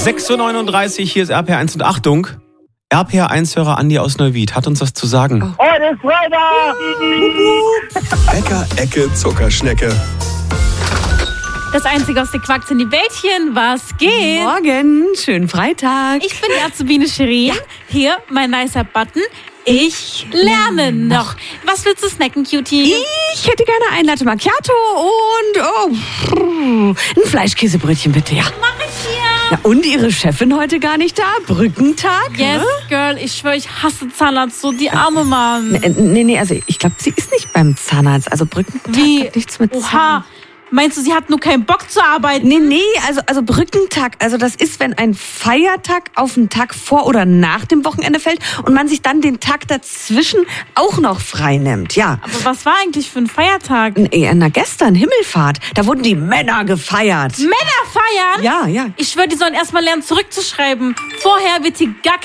6:39 Uhr, hier ist RPR1 und Achtung, RPR1-Hörer Andi aus Neuwied hat uns was zu sagen. Heute ist Freitag! Bäcker, Ecke, Zuckerschnecke. Das Einzige aus der Quark sind die Bällchen. Was geht? Morgen, schönen Freitag. Ich bin die Azubine Shirin. Hier, mein nicer Button. Ich lerne noch. Was willst du snacken, Cutie? Ich hätte gerne ein Latte Macchiato und ein Fleischkäsebrötchen bitte, ja. Mach ich hier. Ja, und Ihre Chefin heute gar nicht da? Brückentag? Yes, Girl, ich schwöre, ich hasse Zahnarzt, so die arme Mann. Nee, also ich glaube, sie ist nicht beim Zahnarzt. Also Brückentag hat nichts mit Oha. Meinst du, sie hat nur keinen Bock zu arbeiten? Nee, also Brückentag, also das ist, wenn ein Feiertag auf den Tag vor oder nach dem Wochenende fällt und man sich dann den Tag dazwischen auch noch frei nimmt, ja. Aber was war eigentlich für ein Feiertag? Gestern, Himmelfahrt, da wurden die Männer gefeiert. Männer feiern? Ja. Ich schwöre, die sollen erstmal lernen zurückzuschreiben. Vorher wird hier gar